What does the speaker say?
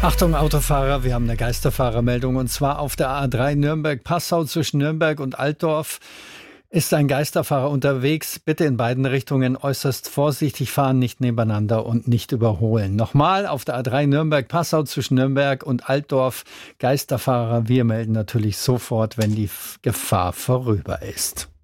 Achtung Autofahrer, wir haben eine Geisterfahrermeldung und zwar auf der A3 Nürnberg-Passau zwischen Nürnberg und Altdorf ist ein Geisterfahrer unterwegs. Bitte in beiden Richtungen äußerst vorsichtig fahren, nicht nebeneinander und nicht überholen. Nochmal auf der A3 Nürnberg-Passau zwischen Nürnberg und Altdorf Geisterfahrer. Wir melden natürlich sofort, wenn die Gefahr vorüber ist.